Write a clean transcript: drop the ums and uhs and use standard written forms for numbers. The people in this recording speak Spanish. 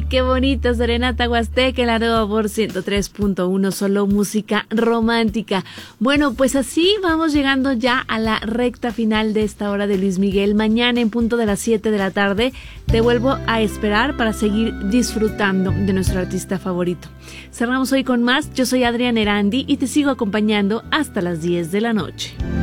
Ay, qué bonita serenata huasteca en la Nueva Voz 103.1, solo música romántica. Bueno, pues así vamos llegando ya a la recta final de esta hora de Luis Miguel. Mañana en punto de las 7 de la tarde te vuelvo a esperar para seguir disfrutando de nuestro artista favorito. Cerramos hoy con más. Yo soy Adriana Erandi y te sigo acompañando hasta las 10 de la noche.